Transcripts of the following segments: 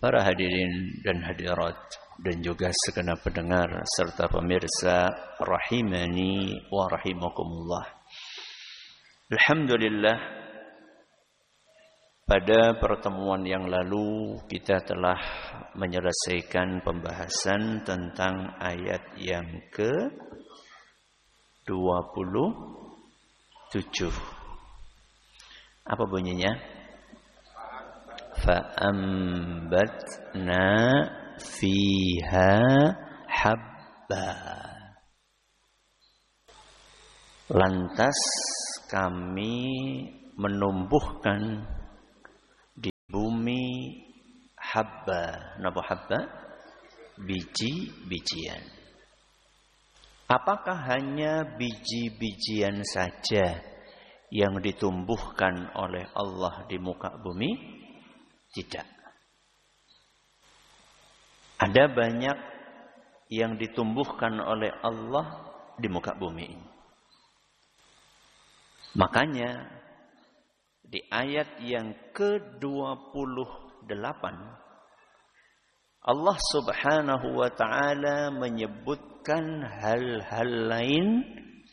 Para hadirin dan hadirat dan juga segenap pendengar serta pemirsa rahimani wa rahimakumullah. Alhamdulillah, pada pertemuan yang lalu kita telah menyelesaikan pembahasan tentang ayat yang ke-27. Apa bunyinya? فَأَنْبَتْنَا فِيهَا حَبًّا. Lantas kami menumbuhkan di bumi habba. Napa habba? Biji-bijian. Apakah hanya biji-bijian saja yang ditumbuhkan oleh Allah di muka bumi? Tidak. Ada banyak yang ditumbuhkan oleh Allah di muka bumi ini. Makanya di ayat yang ke-28 Allah Subhanahu wa ta'ala menyebutkan hal-hal lain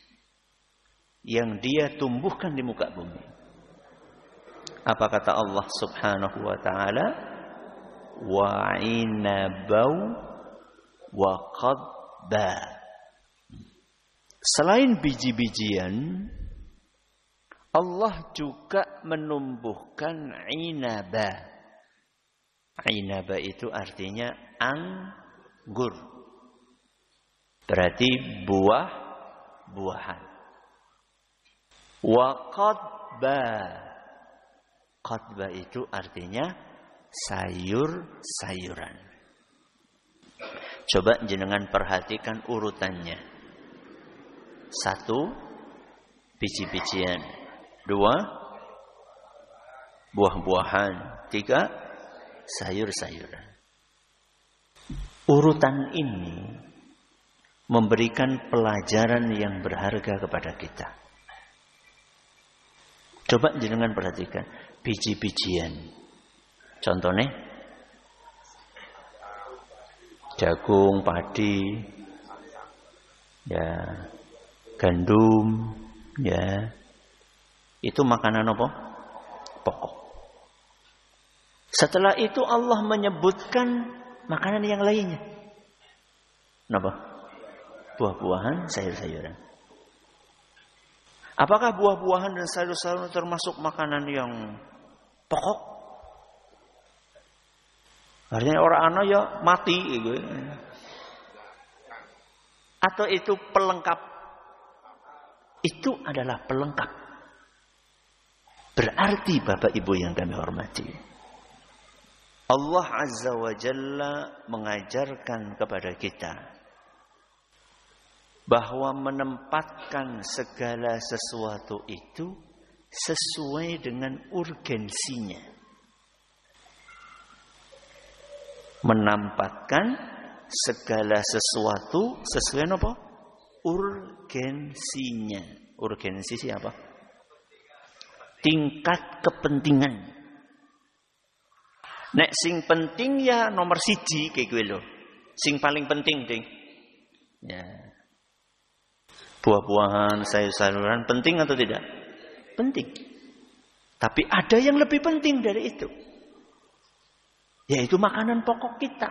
yang Dia tumbuhkan di muka bumi. Apa kata Allah Subhanahu wa ta'ala? Wa inabau wa qadba. Selain biji-bijian, Allah juga menumbuhkan inaba. Inaba itu artinya anggur. Berarti buah-buahan. Wa qadba. Qadba itu artinya sayur-sayuran. Coba jenengan perhatikan urutannya. 1, biji-bijian. 2, buah-buahan. 3, sayur-sayuran. Urutan ini memberikan pelajaran yang berharga kepada kita. Coba jenengan perhatikan. Biji-bijian. Contohnya jagung, padi, ya, gandum, ya. Itu makanan apa? Pokok. Setelah itu Allah menyebutkan makanan yang lainnya. Kenapa? Buah-buahan, sayur-sayuran. Apakah buah-buahan dan sayur-sayuran termasuk makanan yang pokok? Artinya orang ana ya mati gitu. Atau itu pelengkap? Itu adalah pelengkap. Berarti Bapak Ibu yang kami hormati, Allah Azza wa Jalla mengajarkan kepada kita bahwa menempatkan segala sesuatu itu sesuai dengan urgensinya. Menempatkan segala sesuatu sesuai apa? Urgensinya. Urgensi siapa? Tingkat kepentingan. Nek sing penting ya nomor 1 kayak gue loh. Sing paling penting ding. Ya. Buah-buahan, sayur-sayuran penting atau tidak? Penting. Tapi ada yang lebih penting dari itu. Yaitu makanan pokok kita.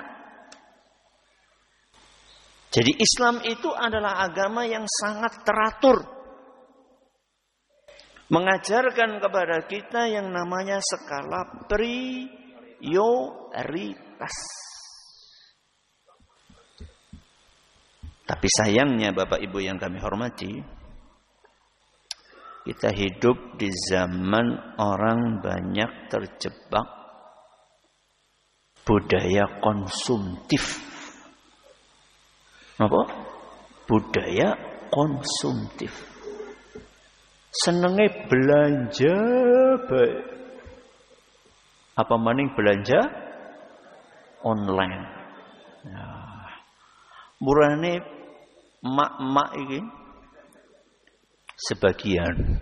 Jadi Islam itu adalah agama yang sangat teratur. Mengajarkan kepada kita yang namanya skala prioritas. Tapi sayangnya Bapak Ibu yang kami hormati, kita hidup di zaman orang banyak terjebak budaya konsumtif. Apa? Budaya konsumtif. Senenge belanja baik. Apa maning belanja online. Nah, murane mak-mak iki sebagian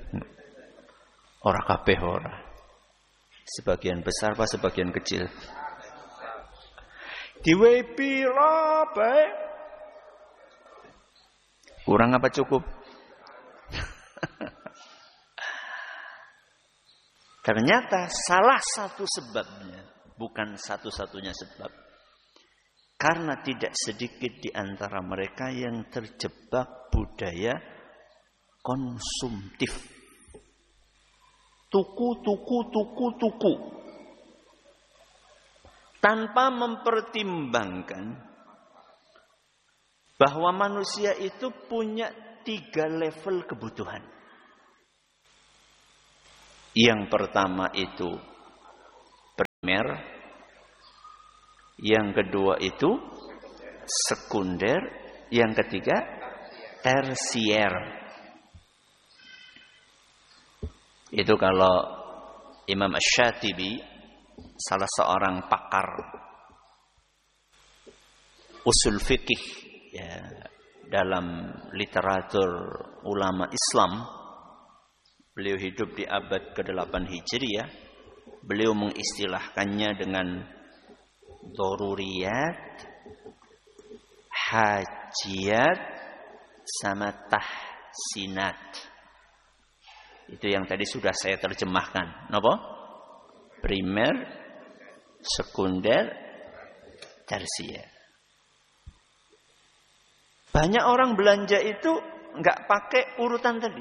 ora kabeh ora. Sebagian besar apa sebagian kecil? Diwehi pira bae? Kurang apa cukup? Ternyata salah satu sebabnya, bukan satu-satunya sebab. Karena tidak sedikit di antara mereka yang terjebak budaya konsumtif. Tuku. Tanpa mempertimbangkan bahwa manusia itu punya 3 level kebutuhan. Yang pertama itu primer, yang kedua itu sekunder, yang ketiga tersier. Itu kalau Imam Asy-Syatibi, salah seorang pakar usul fikih ya, dalam literatur ulama Islam, beliau hidup di abad ke-8 Hijriah. Beliau mengistilahkannya dengan daruriyat, hajiyat, sama tahsinat. Itu yang tadi sudah saya terjemahkan. Napa? Primer, sekunder, tersier. Banyak orang belanja itu nggak pakai urutan tadi.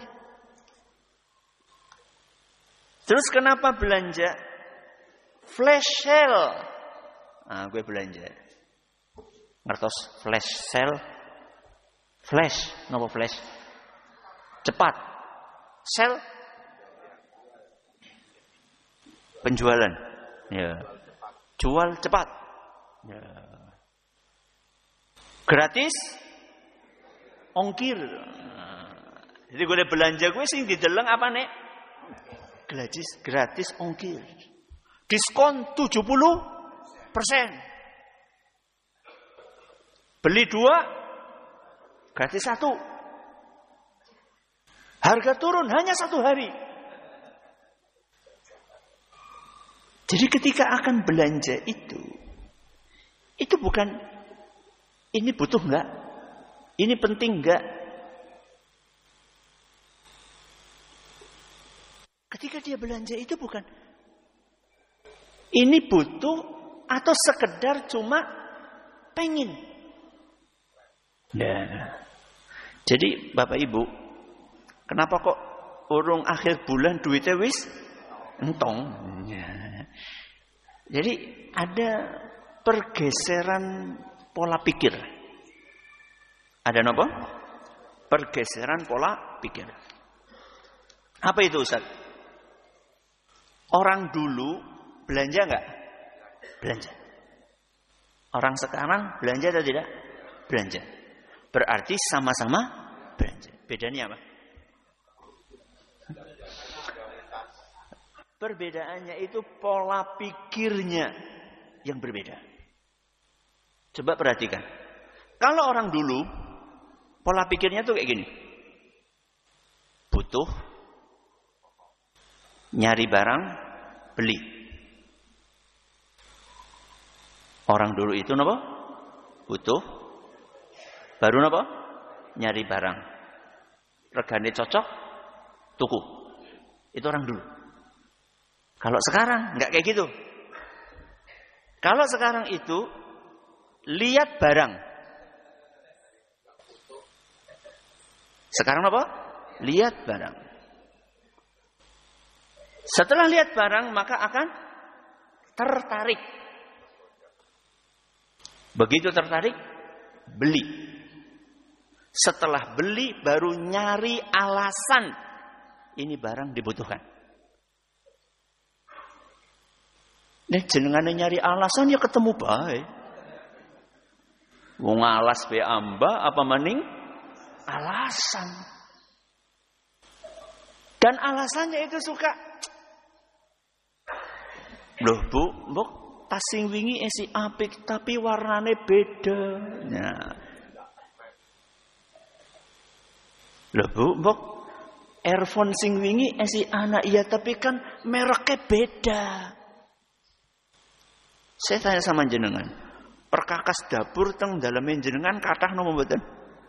Terus kenapa belanja flash sale? Nah, gue belanja. Ngertos flash sale? Flash, napa flash? Cepat. Sale? Penjualan. Ya. Jual cepat. Ya. Gratis? Ongkir. Nah, jadi gue udah belanja gue sing dideleng apa nek? Gratis ongkir. Diskon 70%. Beli 2 gratis 1. Harga turun hanya 1 hari. Jadi ketika akan belanja itu bukan ini butuh enggak? Ini penting enggak? Ketika dia belanja itu bukan ini butuh atau sekedar cuma pengen. Nah, jadi Bapak Ibu, kenapa kok urung akhir bulan duitnya wis entong? Ya. Jadi ada pergeseran pola pikir. Ada apa? Pergeseran pola pikir. Apa itu Ustaz? Orang dulu belanja enggak? Belanja. Orang sekarang belanja atau tidak? Belanja. Berarti sama-sama belanja. Bedanya apa? Perbedaannya itu pola pikirnya yang berbeda. Coba perhatikan. Kalau orang dulu pola pikirnya tuh kayak gini. Butuh, nyari barang, beli. Orang dulu itu apa? Butuh, baru apa? Nyari barang. Regane cocok, tuku. Itu orang dulu. Kalau sekarang enggak kayak gitu. Kalau sekarang itu lihat barang. Sekarang apa? Lihat barang. Setelah lihat barang maka akan tertarik. Begitu tertarik, beli. Setelah beli baru nyari alasan ini barang dibutuhkan. Nek jenengane nyari alasan ya ketemu bae. Wong alas be amba apa maning alasan. Dan alasannya itu suka. Loh Bu, mbok tas sing wingi isi apik tapi warnane beda. Nah. Loh Bu, mbok earphone sing wingi isi anak iya tapi kan mereknya beda. Saya tanya sama jenengan, perkakas dapur teng daleme jenengan kathah napa mboten?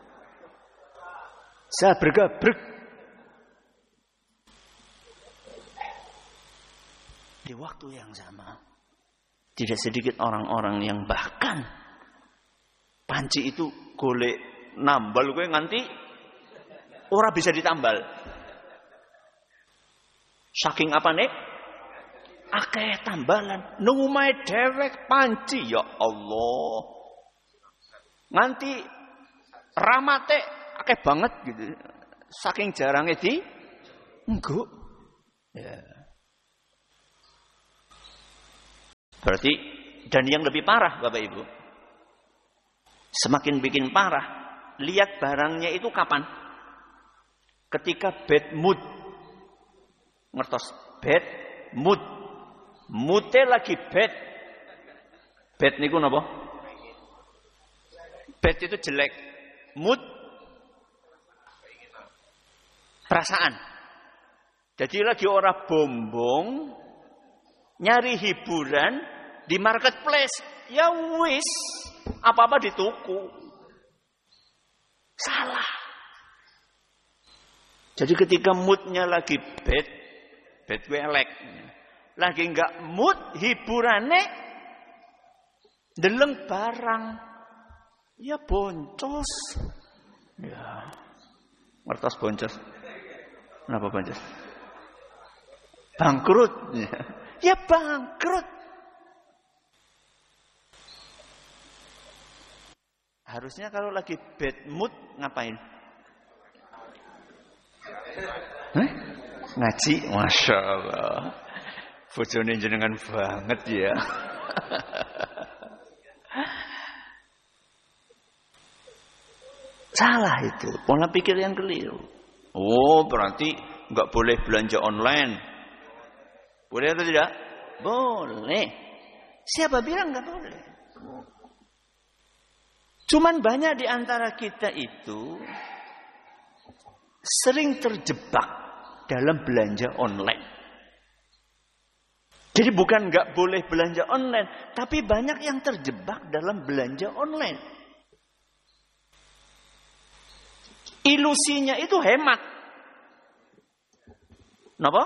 Sabrek-abrek. Di waktu yang sama, tidak sedikit orang-orang yang bahkan panci itu golek nambal kowe nganti ora bisa ditambal. Saking apane? Akeh tambalan. Nang omahe dhewek panci, ya Allah. Nganti ramate akeh banget gitu. Saking jarangnya di enggo. Ya. Berarti dan yang lebih parah Bapak Ibu. Semakin bikin parah, lihat barangnya itu kapan? Ketika bad mood. Ngertos bad mood. Mood-e lagi bad. Bad niku napa? Bad itu jelek. Mood perasaan. Jadi lagi ora bombong, nyari hiburan di marketplace. Ya wis, apa-apa dituku. Salah. Jadi ketika moodnya lagi bad welek. Lagi enggak mood, hiburane deleng barang. Ya boncos. Ya. Ngertos boncos. Kenapa boncos? Bangkrut. Ya bangkrut. Harusnya kalau lagi bad mood ngapain? Ngaji, Masya Allah. Bojone jenengan banget ya. Salah itu, pola pikir yang keliru. Oh, berarti nggak boleh belanja online. Boleh atau tidak? Boleh. Siapa bilang nggak boleh? Cuman banyak di antara kita itu sering terjebak dalam belanja online. Jadi bukan nggak boleh belanja online, tapi banyak yang terjebak dalam belanja online. Ilusinya itu hemat. Kenapa?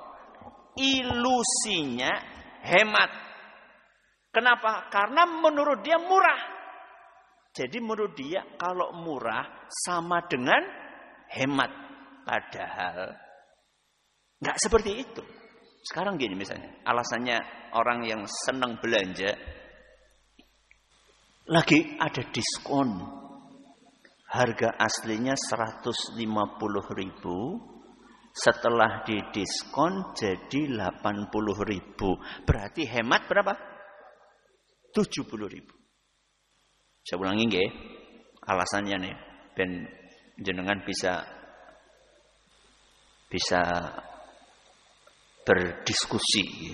Ilusinya hemat. Kenapa? Karena menurut dia murah. Jadi menurut dia kalau murah sama dengan hemat. Padahal nggak seperti itu. Sekarang gini misalnya, alasannya orang yang senang belanja, lagi ada diskon. Harga aslinya 150.000, setelah didiskon jadi 80.000. Berarti hemat berapa? 70.000. Saya ulangi nggih, alasannya nih, ben jenengan bisa berdiskusi.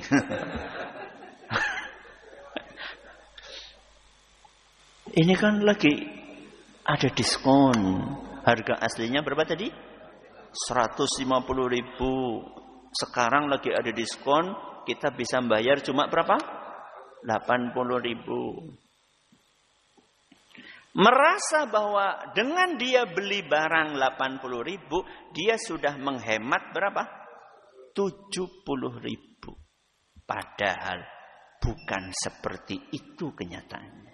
Ini kan lagi ada diskon. Harga aslinya berapa tadi? 150.000. Sekarang lagi ada diskon, kita bisa bayar cuma berapa? 80.000. Merasa bahwa dengan dia beli barang 80.000, dia sudah menghemat berapa? 70.000. Padahal bukan seperti itu kenyataannya.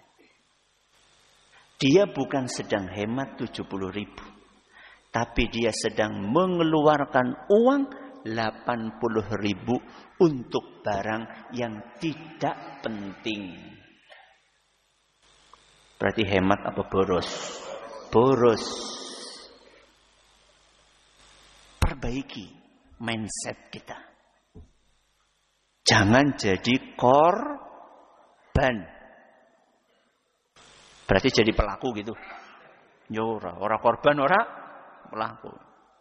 Dia bukan sedang hemat 70.000, tapi dia sedang mengeluarkan uang 80.000 untuk barang yang tidak penting. Berarti hemat apa boros? Boros. Perbaiki mindset kita. Jangan jadi korban. Berarti jadi pelaku gitu. Ora korban, ora pelaku.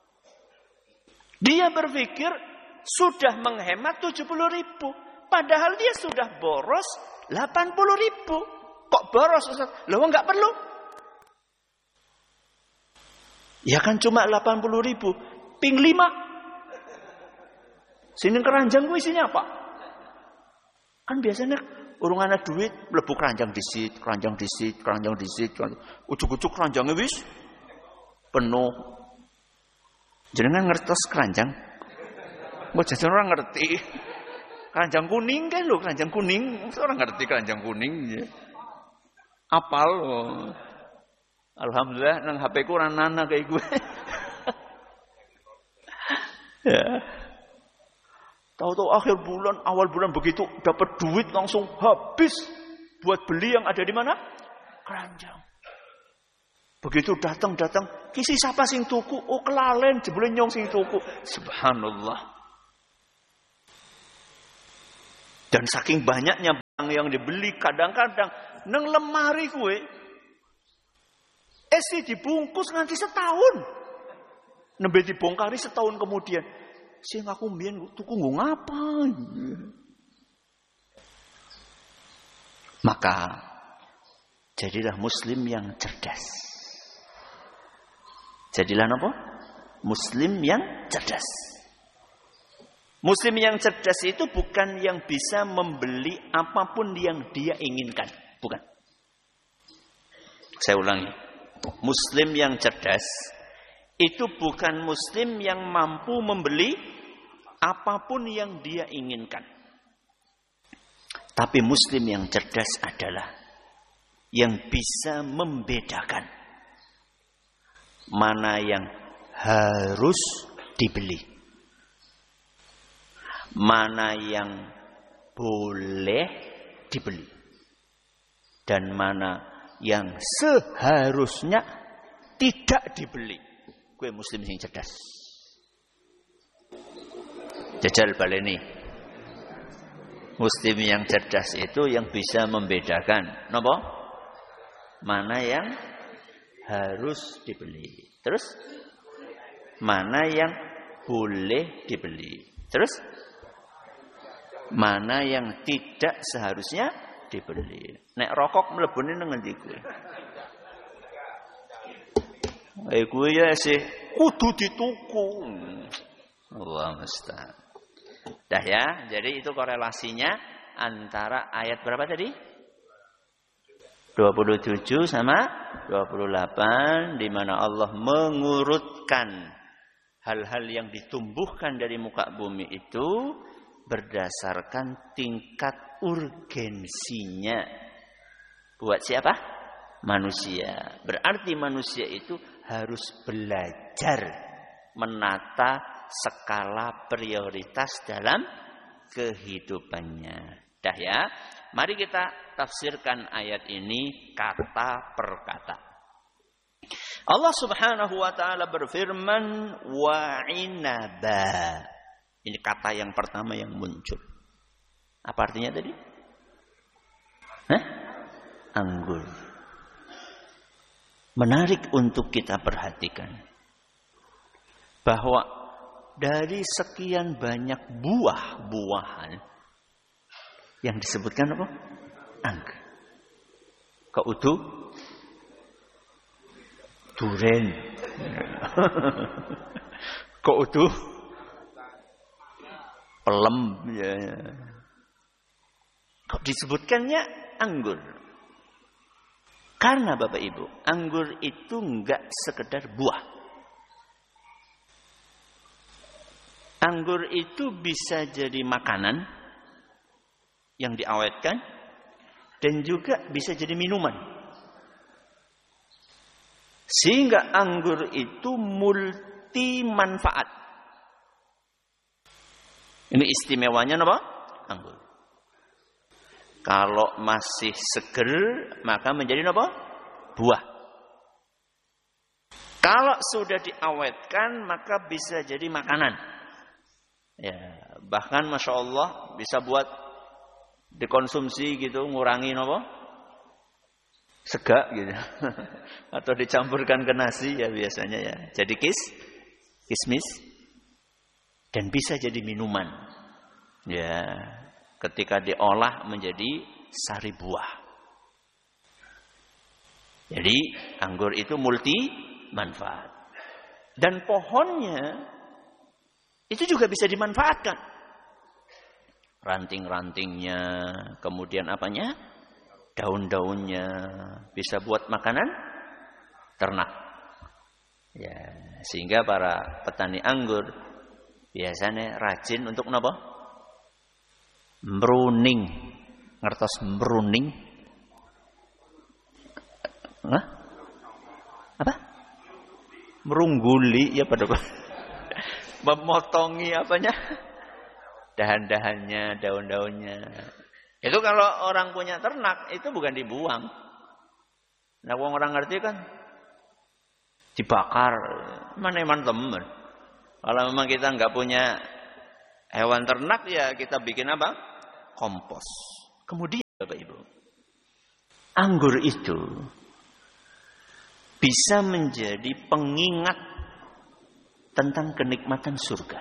Dia berpikir sudah menghemat 70.000, padahal dia sudah boros 80.000. Kok boros, Ustaz? Loh enggak perlu. Ya kan cuma 80.000, ping 5. Sini keranjang gue isinya apa? Kan biasanya urung ana duit, mlebu keranjang disit. Ujug-ujug keranjange wis penuh. Jenengan ngertos keranjang? Mbok jajan ora ngerti. Keranjang kuning kan lho, keranjang kuning. Orang ngerti keranjang kuning ya. Apal. Oh. Alhamdulillah nang HP ku ora nana kayak gue. Ya. Tahu-tahu akhir bulan, awal bulan begitu dapat duit langsung habis buat beli yang ada di mana? Keranjang. Begitu datang, kisi siapa sing tuku? Oh kelalen, jebule nyong sing tuku. Subhanallah. Dan saking banyaknya barang yang dibeli, kadang-kadang nang lemari kue esi dibungkus nganti setahun. Nembe dibongkari setahun kemudian. Sing aku mbiyen tuku nggo ngapa? Maka jadilah muslim yang cerdas. Jadilah apa? Muslim yang cerdas. Muslim yang cerdas itu bukan yang bisa membeli apapun yang dia inginkan. Bukan. Saya ulangi. Muslim yang cerdas itu bukan muslim yang mampu membeli apapun yang dia inginkan. Tapi muslim yang cerdas adalah yang bisa membedakan mana yang harus dibeli, mana yang boleh dibeli, dan mana yang seharusnya tidak dibeli. Gue muslim yang cerdas. Jajal baleni. Muslim yang cerdas itu yang bisa membedakan, napa? Mana yang harus dibeli. Terus mana yang boleh dibeli. Terus mana yang tidak seharusnya dibeli. Nek rokok mlebune nang ngendi kuwi? Kuwi ya sih kudu dituku. Allah musta'an. Dah ya, jadi itu korelasinya antara ayat berapa tadi? 27 sama 28 di mana Allah mengurutkan hal-hal yang ditumbuhkan dari muka bumi itu berdasarkan tingkat urgensinya. Buat siapa? Manusia. Berarti manusia itu harus belajar menata skala prioritas dalam kehidupannya. Dah ya. Mari kita tafsirkan ayat ini kata per kata. Allah Subhanahu wa taala berfirman wa inaba. Ini kata yang pertama yang muncul. Apa artinya tadi? Anggur. Menarik untuk kita perhatikan bahwa dari sekian banyak buah-buahan yang disebutkan apa? Anggur. Keudu, duren. Keudu, pelem. Ya. Kok disebutkannya anggur? Karena Bapak Ibu, anggur itu enggak sekedar buah. Anggur itu bisa jadi makanan yang diawetkan dan juga bisa jadi minuman. Sehingga anggur itu multi manfaat. Ini istimewanya apa? Anggur. Kalau masih seger, maka menjadi apa? Buah. Kalau sudah diawetkan, maka bisa jadi makanan. Ya, bahkan Masya Allah bisa buat dikonsumsi gitu, ngurangi apa? Sega gitu. Atau dicampurkan ke nasi ya biasanya ya. Jadi kismis. Dan bisa jadi minuman. Ya. Ketika diolah menjadi sari buah. Jadi anggur itu multi manfaat. Dan pohonnya itu juga bisa dimanfaatkan. ranting-rantingnya, kemudian apanya? Daun-daunnya, bisa buat makanan ternak. Ya, sehingga para petani anggur biasanya rajin untuk napa? Meruning. Ngertos meruning? Hah? Apa? Merungguli ya pada memotongi apanya? Dahan-dahannya, daun-daunnya. Itu kalau orang punya ternak itu bukan dibuang. Nah, orang ngerti kan? Dibakar. Mana iman teman. Kalau memang kita nggak punya hewan ternak ya kita bikin apa? Kompos. Kemudian Bapak Ibu, anggur itu bisa menjadi pengingat tentang kenikmatan surga.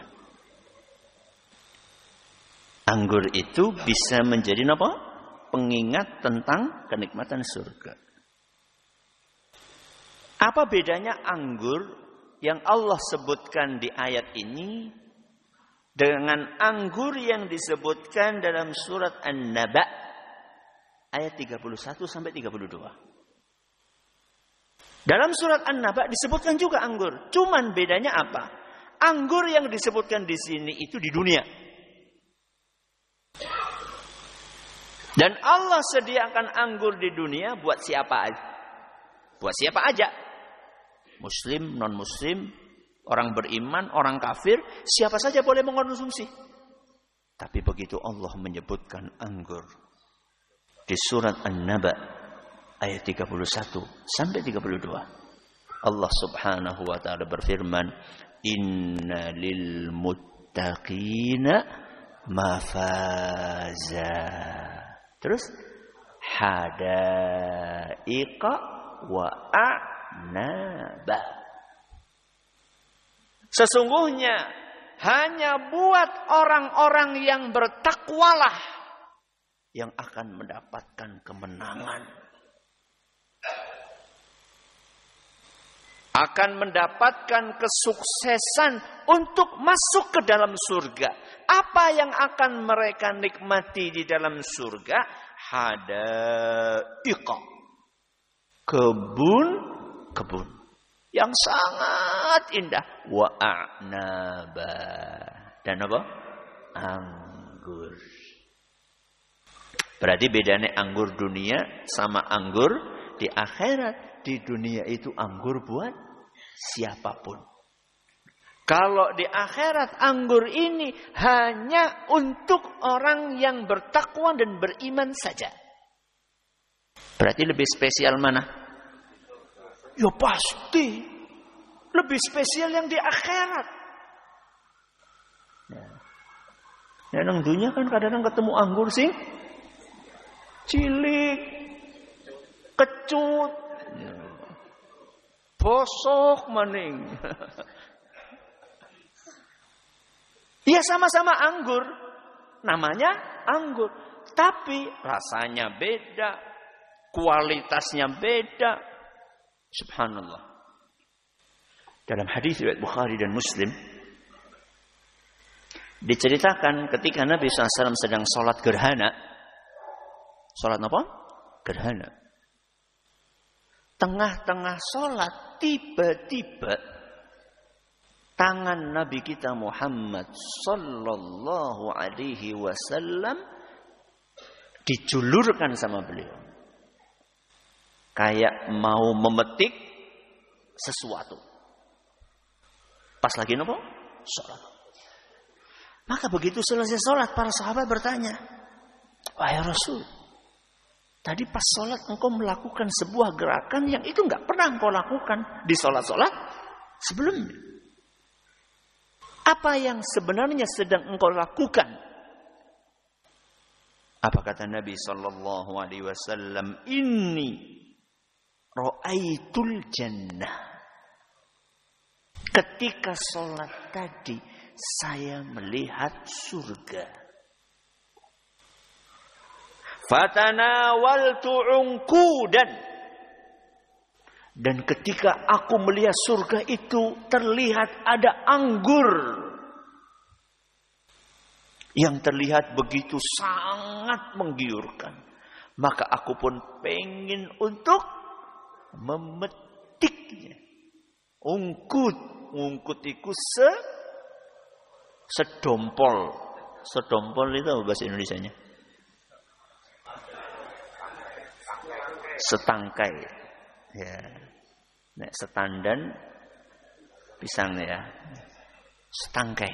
Anggur itu bisa menjadi apa? Pengingat tentang kenikmatan surga. Apa bedanya anggur yang Allah sebutkan di ayat ini dengan anggur yang disebutkan dalam surat An-Naba ayat 31 sampai 32? Dalam surat An-Naba disebutkan juga anggur. Cuman bedanya apa? Anggur yang disebutkan di sini itu di dunia. Dan Allah sediakan anggur di dunia buat siapa aja. Buat siapa aja. Muslim, non-muslim, orang beriman, orang kafir, siapa saja boleh mengkonsumsi. Tapi begitu Allah menyebutkan anggur di surat An-Naba ayat 31 sampai 32. Allah Subhanahu wa taala berfirman, "Inna lil muttaqina mafaza." Terus hadaiqa wa a'naba. Sesungguhnya hanya buat orang-orang yang bertakwalah yang akan mendapatkan kemenangan. Akan mendapatkan kesuksesan untuk masuk ke dalam surga. Apa yang akan mereka nikmati di dalam surga? Hadaiqa. Kebun-kebun yang sangat indah. Wa a'naba. Dan apa? Anggur. Berarti bedanya anggur dunia sama anggur di akhirat. Di dunia itu anggur buat siapapun. Kalau di akhirat anggur ini hanya untuk orang yang bertakwa dan beriman saja. Berarti lebih spesial mana? Ya pasti. Lebih spesial yang di akhirat. Ya, nang dunia kan kadang-kadang ketemu anggur sih. Cilik. Kecut. Bosok maning. Ya sama-sama anggur. Namanya anggur. Tapi rasanya beda. Kualitasnya beda. Subhanallah. Dalam hadis riwayat Bukhari dan Muslim. Diceritakan ketika Nabi SAW sedang sholat gerhana. Sholat apa? Gerhana. Tengah-tengah sholat tiba-tiba tangan Nabi kita Muhammad sallallahu alaihi wasallam dijulurkan sama beliau. Kayak mau memetik sesuatu. Pas lagi apa? Sholat. Maka begitu selesai sholat, para sahabat bertanya, wahai Rasul, tadi pas sholat engkau melakukan sebuah gerakan yang itu nggak pernah engkau lakukan di sholat-sholat sebelumnya. Apa yang sebenarnya sedang engkau lakukan? Apa kata Nabi sallallahu alaihi wasallam? Inni ra'aitul jannah. Ketika sholat tadi saya melihat surga. Fatanawaltu unqudan. Dan ketika aku melihat surga itu terlihat ada anggur. yang terlihat begitu sangat menggiurkan. Maka aku pun pengen untuk memetiknya. Ungkut iku sedompol. Sedompol itu apa bahasa Indonesianya? Setangkai. Ya. Nek setandan pisang ya. Setangkai.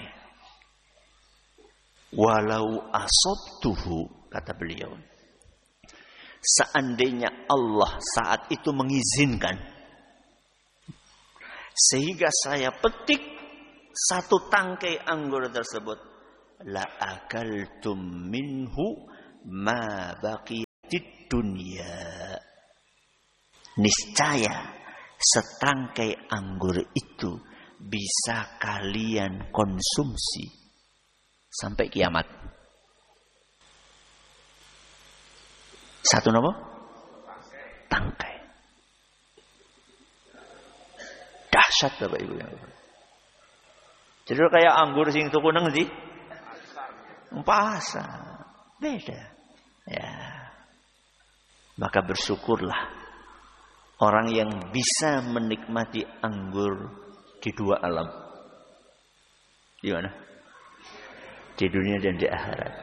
Walau asabtuhu, kata beliau. Seandainya Allah saat itu mengizinkan, sehingga saya petik satu tangkai anggur tersebut, la akaltum minhu ma baqiyatid dunya. Niscaya setangkai anggur itu bisa kalian konsumsi sampai kiamat. Satu nama? Tangkai. Dahsyat Bapak Ibu. Jadi kayak anggur sing tuku nang ndi? Pasar. Beda. Ya. Maka bersyukurlah orang yang bisa menikmati anggur di dua alam. Di mana? Di dunia dan di akhirat.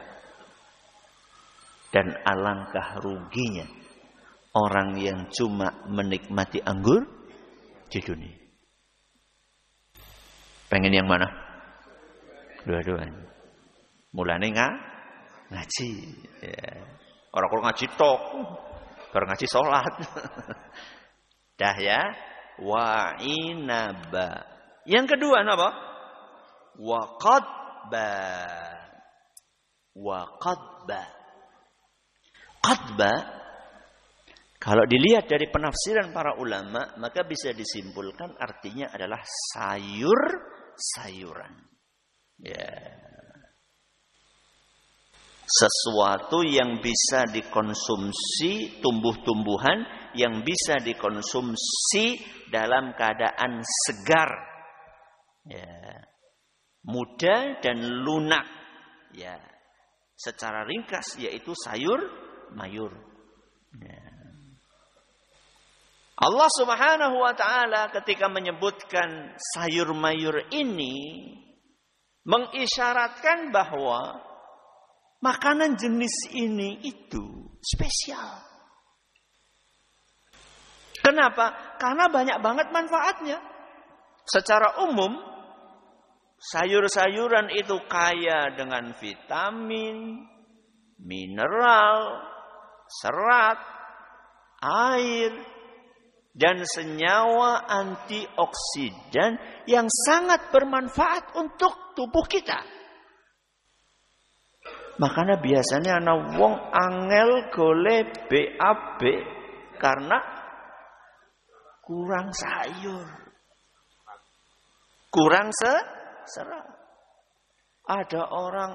Dan alangkah ruginya orang yang cuma menikmati anggur di dunia. Pengen yang mana? Dua-duanya. Mulane ngaji. Ya. Orang ngaji tok. Baru ngaji sholat. Dah ya. Wa'inaba. Yang kedua apa? Waqadba. Waqadba. Qadba, kalau dilihat dari penafsiran para ulama, maka bisa disimpulkan artinya adalah sayur-sayuran. Ya. Sesuatu yang bisa dikonsumsi, tumbuh-tumbuhan yang bisa dikonsumsi dalam keadaan segar. Ya. Muda dan lunak. Ya. Secara ringkas yaitu sayur-mayur. Ya. Allah Subhanahu wa taala ketika menyebutkan sayur-mayur ini mengisyaratkan bahwa makanan jenis ini itu spesial. Kenapa? Karena banyak banget manfaatnya. Secara umum sayur-sayuran itu kaya dengan vitamin, mineral, serat, air, dan senyawa antioksidan yang sangat bermanfaat untuk tubuh kita. Makanya biasanya ana wong angel golek BAB karena kurang sayur. Kurang serat. Ada orang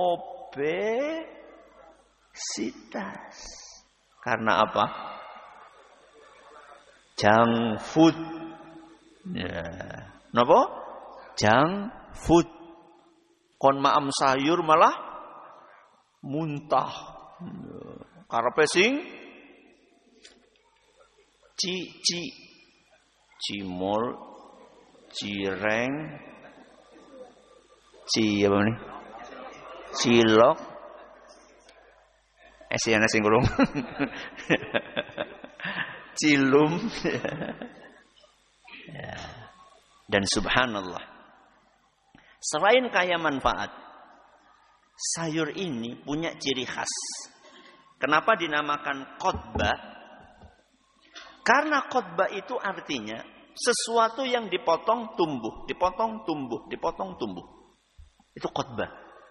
obesitas. Karena apa? Junk food. Ya. Napa? Junk food. Kon maam sayur malah muntah. Karepe sing cimol, cireng, apa nih? Cilok. Ana sing urung. Cilum. Ya. Dan subhanallah. Selain kaya manfaat, sayur ini punya ciri khas. Kenapa dinamakan qadba? Karena qadba itu artinya sesuatu yang dipotong tumbuh, dipotong tumbuh, dipotong tumbuh. Itu qadba.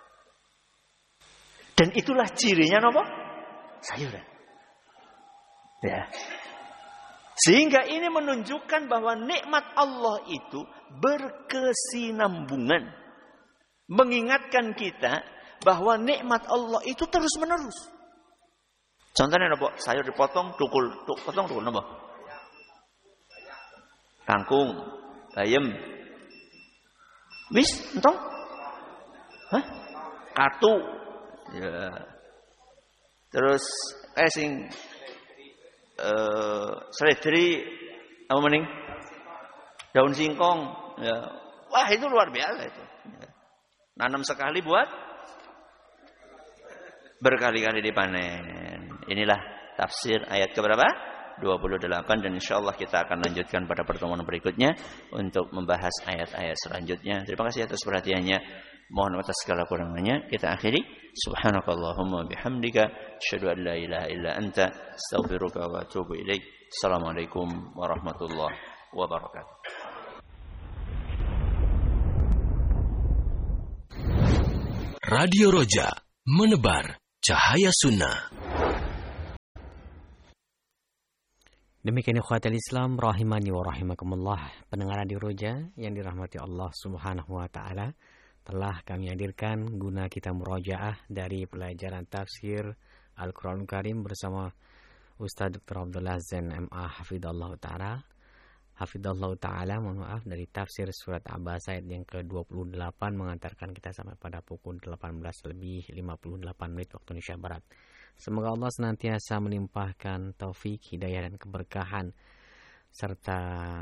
Dan itulah cirinya apa? Sayuran. Ya. Sehingga ini menunjukkan bahwa nikmat Allah itu berkesinambungan. Mengingatkan kita bahwa nikmat Allah itu terus menerus. Contohnya apa? Sayur dipotong, potong apa? Kangkung, bayam. Wis, entong? Hah? kartu. Ya. Terus sing seledri apa mending? Daun singkong. Ya. Wah, itu luar biasa itu. Ya. Nanam sekali buat berkali-kali dipanen. Inilah tafsir ayat keberapa? 28, dan insyaallah kita akan lanjutkan pada pertemuan berikutnya untuk membahas ayat-ayat selanjutnya. Terima kasih atas perhatiannya. Mohon atas segala kurangannya kita akhiri. Subhanakallahumma bihamdika asyhadu an la ilaha illa anta astaghfiruka wa atubu ilaik. Assalamualaikum warahmatullahi wabarakatuh. Radio Roja, menebar cahaya sunnah. Demikian ikhwatal Islam rahimani wa rahimakumullah, pendengar Radio Roja yang dirahmati Allah Subhanahu wa taala, telah kami hadirkan guna kita murojaah dari pelajaran tafsir Al-Qur'anul Karim bersama Ustaz Dr. Abdullah Zain MA Hafidhahullah Ta'ala, mohon maaf, dari tafsir surat Abasa ayat yang ke-28 mengantarkan kita sampai pada pukul 18:58 waktu Indonesia Barat. Semoga Allah senantiasa melimpahkan taufik, hidayah dan keberkahan serta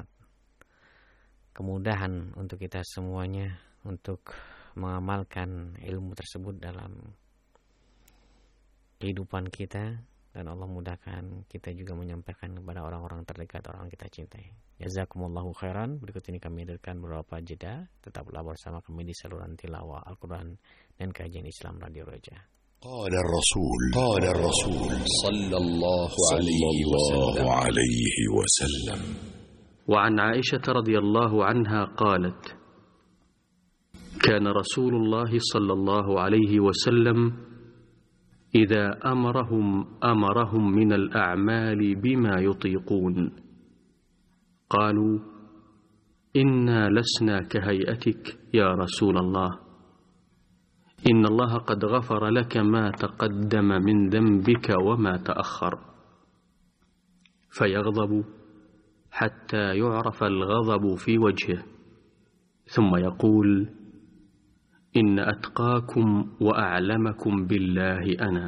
kemudahan untuk kita semuanya untuk mengamalkan ilmu tersebut dalam kehidupan kita, dan Allah mudahkan kita juga menyampaikan kepada orang-orang terdekat, orang kita cintai. Jazakumullahu khairan. Berikut ini kami hadirkan beberapa jeda. Tetaplah bersama kami di saluran tilawah Al-Quran dan kajian Islam Radio Roja. قال الرسول صلى الله عليه وسلم وعن عائشة رضي الله عنها قالت كان رسول الله صلى الله عليه وسلم إذا أمرهم من الأعمال بما يطيقون قالوا إنا لسنا كهيئتك يا رسول الله إن الله قد غفر لك ما تقدم من ذنبك وما تأخر فيغضب حتى يعرف الغضب في وجهه ثم يقول إن أتقاكم وأعلمكم بالله أنا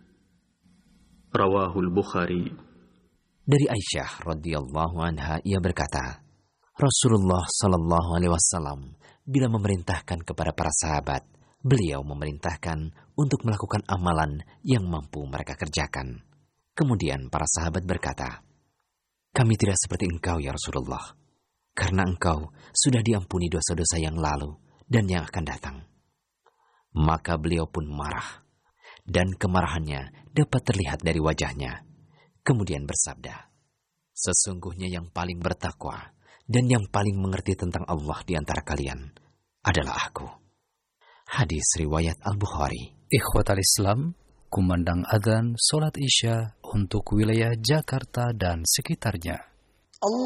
رواه البخاري. Dari Aisyah radhiyallahu anha, ia berkata, Rasulullah sallallahu alaihi wasallam bila memerintahkan kepada para sahabat, beliau memerintahkan untuk melakukan amalan yang mampu mereka kerjakan. Kemudian para sahabat berkata, kami tidak seperti engkau ya Rasulullah, karena engkau sudah diampuni dosa-dosa yang lalu dan yang akan datang. Maka beliau pun marah, dan kemarahannya dapat terlihat dari wajahnya. Kemudian bersabda, sesungguhnya yang paling bertakwa dan yang paling mengerti tentang Allah di antara kalian adalah aku. Hadis riwayat Al-Bukhari. Ikhwatal Islam, kumandang adzan salat Isya untuk wilayah Jakarta dan sekitarnya.